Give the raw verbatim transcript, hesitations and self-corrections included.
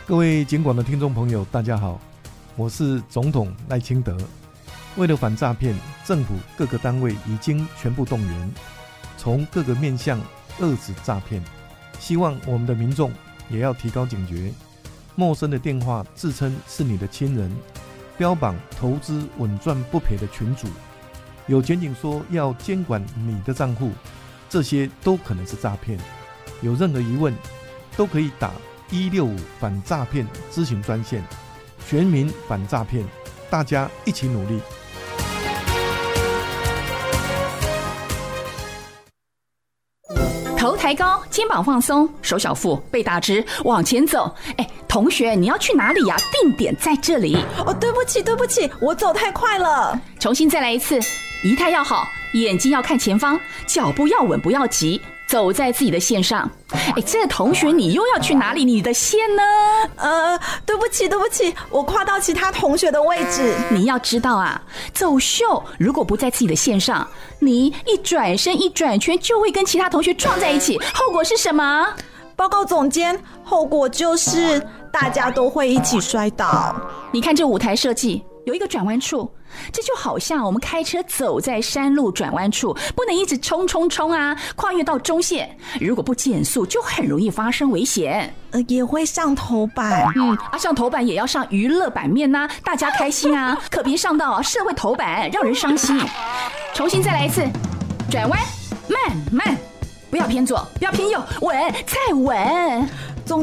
各位警广的听众朋友大家好，我是总统赖清德。为了反诈骗，政府各个单位已经全部动员，从各个面向遏止诈骗，希望我们的民众也要提高警觉。陌生的电话自称是你的亲人，标榜投资稳赚不赔的群组，有检警说要监管你的账户，这些都可能是诈骗。有任何疑问都可以打一六五反诈骗咨询专线，全民反诈骗，大家一起努力。 头抬高，肩膀放松，手小腹，背打直，往前走。哎，同学，你要去哪里呀？定点在这里。 哦，对不起，对不起，我走太快了。 重新再来一次，仪态要好，眼睛要看前方，脚步要稳，不要急，走在自己的线上。哎，这同学，你又要去哪里？你的线呢？ 呃，对不起，对不起，我跨到其他同学的位置。 你要知道啊，走秀如果不在自己的线上，你一转身一转圈就会跟其他同学撞在一起，后果是什么？ 报告总监，后果就是大家都会一起摔倒。 你看这舞台设计有一个转弯处，这就好像我们开车走在山路转弯处，不能一直冲冲冲啊，跨越到中线，如果不减速就很容易发生危险。 呃，也会上头版。 嗯，啊，上头版也要上娱乐版面啊，大家开心啊，可别上到社会头版，让人伤心。重新再来一次，转弯，慢慢，不要偏左，不要偏右，稳，再稳。